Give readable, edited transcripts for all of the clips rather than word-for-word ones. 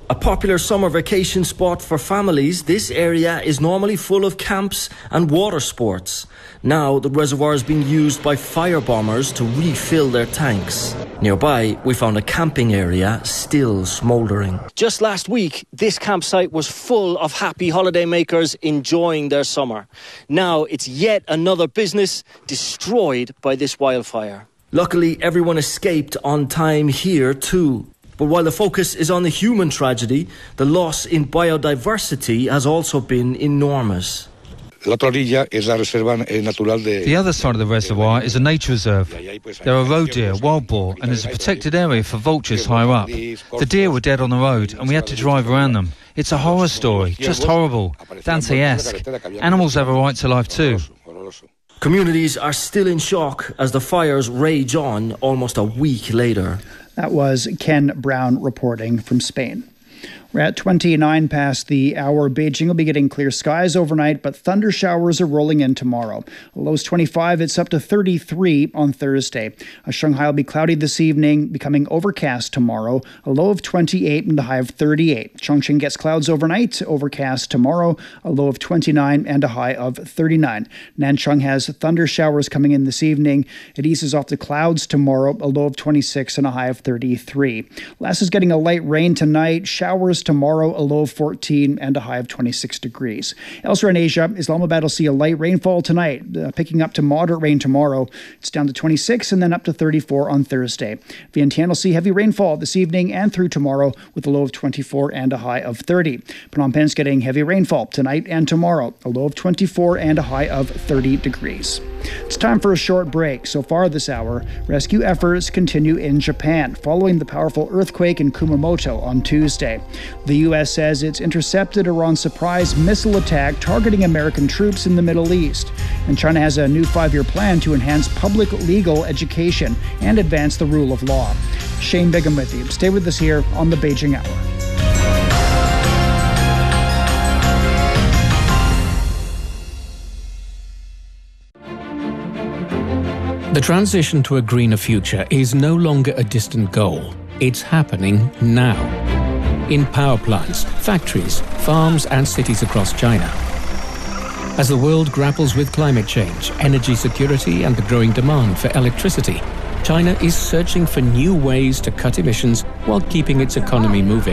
A popular summer vacation spot for families, this area is normally full of camps and water sports. Now the reservoir is being used by firebombers to refill their tanks. Nearby, we found a camping area still smouldering. Just last week, this campsite was full of happy holidaymakers enjoying their summer. Now it's yet another business destroyed by this wildfire. Luckily, everyone escaped on time here too. But while the focus is on the human tragedy, the loss in biodiversity has also been enormous. The other side of the reservoir is a nature reserve. There are roe deer, wild boar, and there's a protected area for vultures higher up. The deer were dead on the road, and we had to drive around them. It's a horror story, just horrible, Dante-esque. Animals have a right to life too. Communities are still in shock as the fires rage on almost a week later. That was Ken Brown reporting from Spain. We're at 29 past the hour. Beijing will be getting clear skies overnight, but thunder showers are rolling in tomorrow. A low is 25. It's up to 33 on Thursday. Shanghai will be cloudy this evening, becoming overcast tomorrow. A low of 28 and a high of 38. Chongqing gets clouds overnight, overcast tomorrow. A low of 29 and a high of 39. Nanchang has thunder showers coming in this evening. It eases off the clouds tomorrow. A low of 26 and a high of 33. Laos is getting a light rain tonight. Showers tomorrow, a low of 14 and a high of 26 degrees. Elsewhere in Asia, Islamabad will see a light rainfall tonight, picking up to moderate rain tomorrow. It's down to 26 and then up to 34 on Thursday. Vientiane will see heavy rainfall this evening and through tomorrow with a low of 24 and a high of 30. Phnom Penh's getting heavy rainfall tonight and tomorrow, a low of 24 and a high of 30 degrees. It's time for a short break. So far this hour, rescue efforts continue in Japan following the powerful earthquake in Kumamoto on Tuesday. The U.S. says it's intercepted Iran's surprise missile attack targeting American troops in the Middle East. And China has a new 5-year plan to enhance public legal education and advance the rule of law. Shane Bigham with you. Stay with us here on the Beijing Hour. The transition to a greener future is no longer a distant goal. It's happening now. In power plants, factories, farms and cities across China. As the world grapples with climate change, energy security and the growing demand for electricity, China is searching for new ways to cut emissions while keeping its economy moving.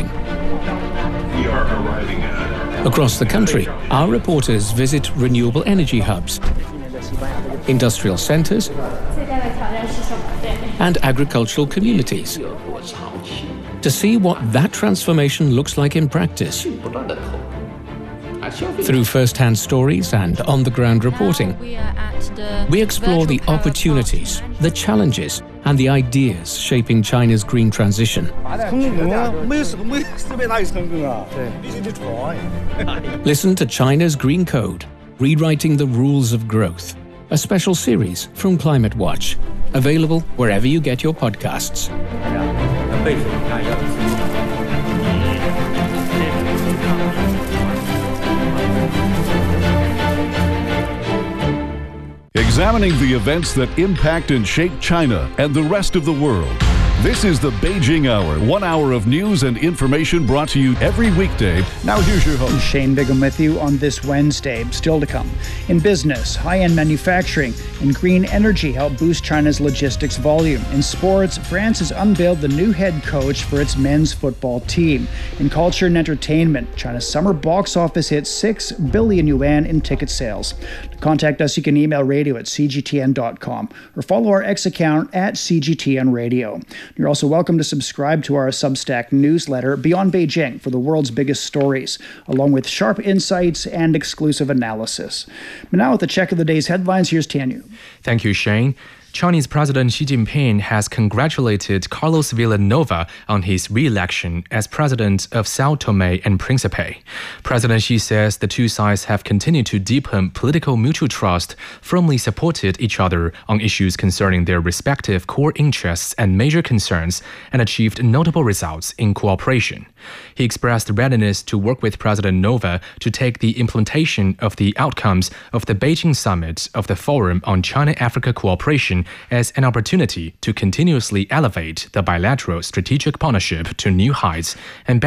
Across the country, our reporters visit renewable energy hubs, industrial centers, and agricultural communities to see what that transformation looks like in practice. Through first-hand stories and on-the-ground reporting, we explore the opportunities, the challenges, and the ideas shaping China's green transition. Listen to China's Green Code, Rewriting the Rules of Growth, a special series from Climate Watch, available wherever you get your podcasts. Examining the events that impact and shape China and the rest of the world. This is the Beijing Hour, 1 hour of news and information brought to you every weekday. Now here's your host. Shane Bigham with you on this Wednesday. Still to come. In business, high-end manufacturing and green energy help boost China's logistics volume. In sports, France has unveiled the new head coach for its men's football team. In culture and entertainment, China's summer box office hit 6 billion yuan in ticket sales. To contact us, you can email radio@cgtn.com or follow our X account @CGTNradio. You're also welcome to subscribe to our Substack newsletter, Beyond Beijing, for the world's biggest stories, along with sharp insights and exclusive analysis. But now with the check of the day's headlines, here's Tianyu. Thank you, Shane. Chinese President Xi Jinping has congratulated Carlos Villanova on his re-election as president of Sao Tome and Principe. President Xi says the two sides have continued to deepen political mutual trust, firmly supported each other on issues concerning their respective core interests and major concerns, and achieved notable results in cooperation. He expressed readiness to work with President Nova to take the implementation of the outcomes of the Beijing summit of the Forum on China-Africa Cooperation as an opportunity to continuously elevate the bilateral strategic partnership to new heights and